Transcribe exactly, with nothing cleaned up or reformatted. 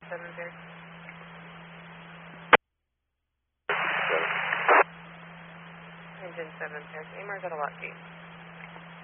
seven there. Engine seven there. Amars at a lot gate.